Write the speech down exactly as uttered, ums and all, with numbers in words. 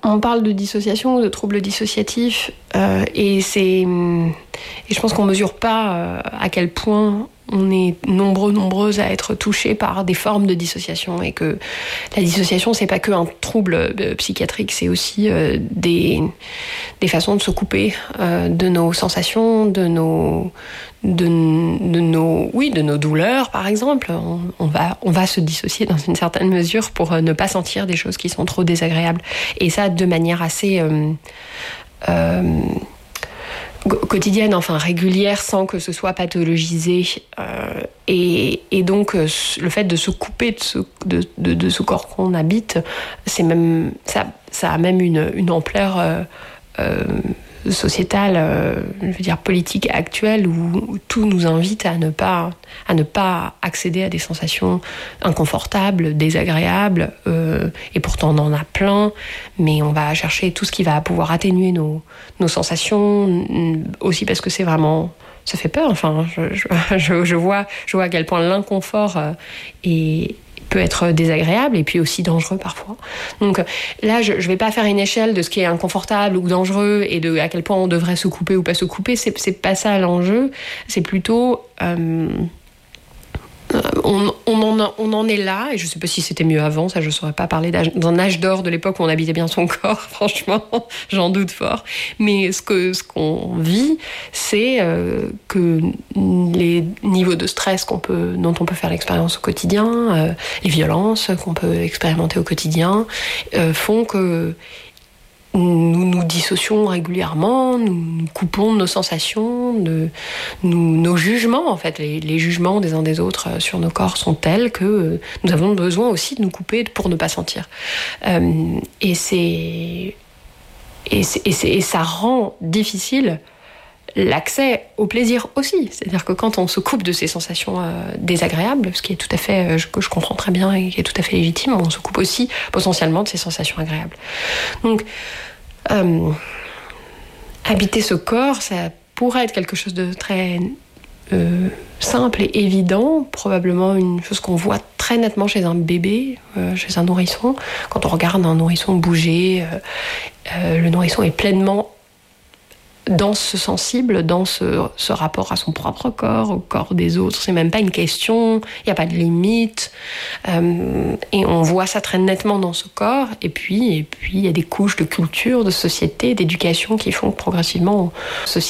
On parle de dissociation, de troubles dissociatifs, euh, et c'est, et je pense qu'on mesure pas euh, à quel point on est nombreux, nombreuses à être touchés par des formes de dissociation, et que la dissociation, c'est pas que un trouble euh, psychiatrique, c'est aussi euh, des, des façons de se couper euh, de nos sensations, de nos, de, de nos, oui, de nos douleurs, par exemple. On, on va, on va se dissocier dans une certaine mesure pour euh, ne pas sentir des choses qui sont trop désagréables, et ça de manière assez euh, euh, quotidienne, enfin régulière, sans que ce soit pathologisé. Euh, et, et donc, euh, le fait de se couper de ce, de, de, de ce corps qu'on habite, c'est même, ça, ça a même une, une ampleur euh, euh, sociétale, euh, je veux dire politique actuelle, où, où tout nous invite à ne pas, à ne pas accéder à des sensations inconfortables, désagréables, euh, et pourtant on en a plein, mais on va chercher tout ce qui va pouvoir atténuer nos, nos sensations, aussi parce que c'est vraiment, ça fait peur. Enfin, je, je, je vois, je vois à quel point l'inconfort euh, est peut être désagréable et puis aussi dangereux parfois. Donc là, je ne vais pas faire une échelle de ce qui est inconfortable ou dangereux et de à quel point on devrait se couper ou pas se couper. C'est, c'est pas ça l'enjeu. C'est plutôt... Euh, On, on, en a, on en est là, et je ne sais pas si c'était mieux avant, ça je ne saurais pas parler d'âge, d'un âge d'or de l'époque où on habitait bien son corps, franchement, j'en doute fort. Mais ce, que, ce qu'on vit, c'est euh, que les niveaux de stress qu'on peut, dont on peut faire l'expérience au quotidien, euh, les violences qu'on peut expérimenter au quotidien, euh, font que nous nous dissocions régulièrement, nous nous coupons de nos sensations, de nous, nos jugements, en fait. Les, les jugements des uns des autres sur nos corps sont tels que nous avons besoin aussi de nous couper pour ne pas sentir. Euh, et, c'est, et, c'est, et, c'est, et ça rend difficile l'accès au plaisir aussi. C'est-à-dire que quand on se coupe de ces sensations euh, désagréables, ce qui est tout à fait, euh, que je comprends très bien et qui est tout à fait légitime, on se coupe aussi potentiellement de ces sensations agréables. Donc, euh, habiter ce corps, ça pourrait être quelque chose de très euh, simple et évident, probablement une chose qu'on voit très nettement chez un bébé, euh, chez un nourrisson. Quand on regarde un nourrisson bouger, euh, euh, le nourrisson est pleinement dans ce sensible, dans ce, ce rapport à son propre corps, au corps des autres. C'est même pas une question, il n'y a pas de limite. Euh, et on voit ça très nettement dans ce corps. Et puis, et puis, il y a des couches de culture, de société, d'éducation qui font que progressivement, on,